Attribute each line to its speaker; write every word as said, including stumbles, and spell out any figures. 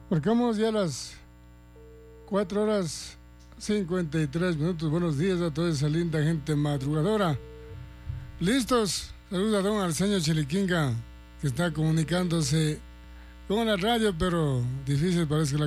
Speaker 1: Marcamos ya las cuatro horas cincuenta y tres minutos. Buenos días a toda esa linda gente madrugadora. ¿Listos? Saluda a don Arsenio Chiliquinga, que está comunicándose con la radio, pero difícil parece que la